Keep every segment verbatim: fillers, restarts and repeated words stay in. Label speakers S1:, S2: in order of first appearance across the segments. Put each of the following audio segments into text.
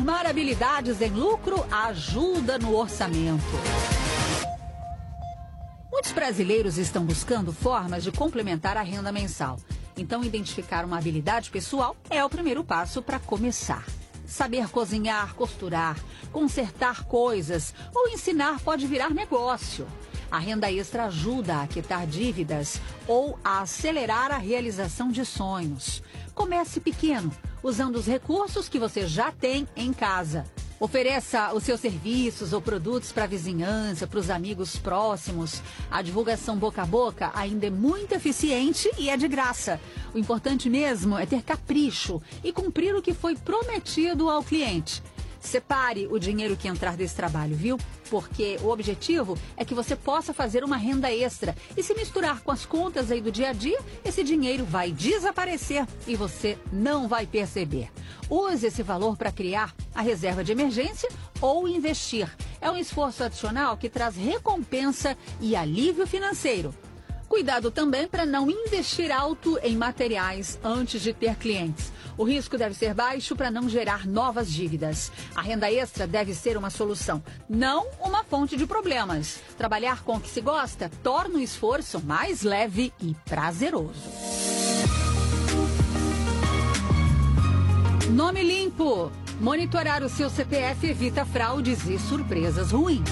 S1: transformar habilidades em lucro ajuda no orçamento. Muitos brasileiros estão buscando formas de complementar a renda mensal. Então, identificar uma habilidade pessoal é o primeiro passo para começar. Saber cozinhar, costurar, consertar coisas ou ensinar pode virar negócio. A renda extra ajuda a quitar dívidas ou a acelerar a realização de sonhos. Comece pequeno, usando os recursos que você já tem em casa. Ofereça os seus serviços ou produtos para a vizinhança, para os amigos próximos. A divulgação boca a boca ainda é muito eficiente e é de graça. O importante mesmo é ter capricho e cumprir o que foi prometido ao cliente. Separe o dinheiro que entrar desse trabalho, viu? Porque o objetivo é que você possa fazer uma renda extra. E se misturar com as contas aí do dia a dia, esse dinheiro vai desaparecer e você não vai perceber. Use esse valor para criar a reserva de emergência ou investir. É um esforço adicional que traz recompensa e alívio financeiro. Cuidado também para não investir alto em materiais antes de ter clientes. O risco deve ser baixo para não gerar novas dívidas. A renda extra deve ser uma solução, não uma fonte de problemas. Trabalhar com o que se gosta torna o esforço mais leve e prazeroso. Nome limpo. Monitorar o seu C P F evita fraudes e surpresas ruins.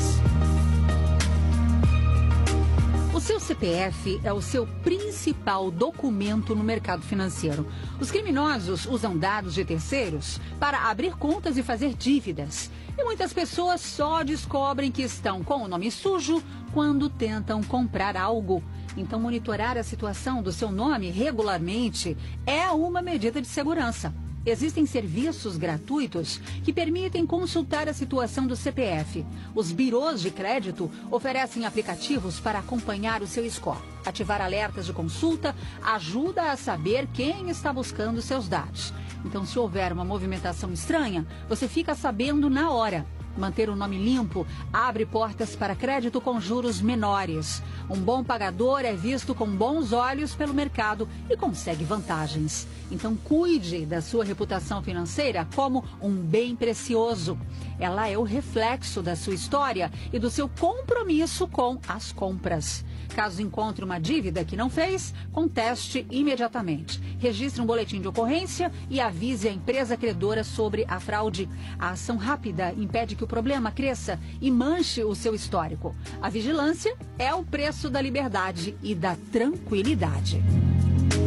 S1: O seu C P F é o seu principal documento no mercado financeiro. Os criminosos usam dados de terceiros para abrir contas e fazer dívidas. E muitas pessoas só descobrem que estão com o nome sujo quando tentam comprar algo. Então, monitorar a situação do seu nome regularmente é uma medida de segurança. Existem serviços gratuitos que permitem consultar a situação do C P F. Os birôs de crédito oferecem aplicativos para acompanhar o seu score. Ativar alertas de consulta ajuda a saber quem está buscando seus dados. Então, se houver uma movimentação estranha, você fica sabendo na hora. Manter o nome limpo abre portas para crédito com juros menores. Um bom pagador é visto com bons olhos pelo mercado e consegue vantagens. Então, cuide da sua reputação financeira como um bem precioso. Ela é o reflexo da sua história e do seu compromisso com as compras. Caso encontre uma dívida que não fez, conteste imediatamente. Registre um boletim de ocorrência e avise a empresa credora sobre a fraude. A ação rápida impede que o problema cresça e manche o seu histórico. A vigilância é o preço da liberdade e da tranquilidade.